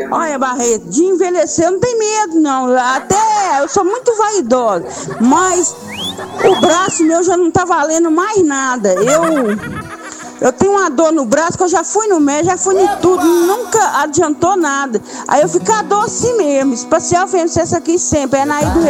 Olha, Barreto, de envelhecer eu não tenho medo, não. Até eu sou muito vaidosa, mas o braço meu já não tá valendo mais nada. Eu tenho uma dor no braço que eu já fui no médico, já fui em tudo, nunca adiantou nada. Aí eu fico a dor assim mesmo. Espacial vencer essa aqui sempre, é Naí do